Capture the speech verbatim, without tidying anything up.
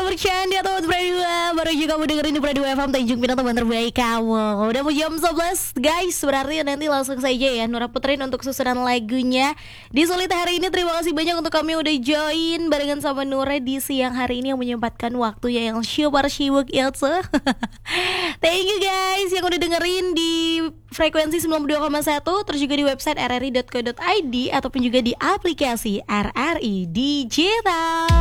bercanda teman berdua. Baru juga kamu dengerin di Pradu F M Tanjung Pinang, teman terbaik kamu. Udah mau jam sebelas guys. Berarti nanti langsung saja ya Nora puterin untuk susunan lagunya di Sulit hari ini. Terima kasih banyak untuk kami udah join barengan sama Nora di siang hari ini, yang menyempatkan waktunya yang super sibuk itu. Thank you guys yang udah dengerin di frekuensi sembilan puluh dua koma satu, terus juga di website r r i dot co dot i d ataupun juga di aplikasi R R I Digital.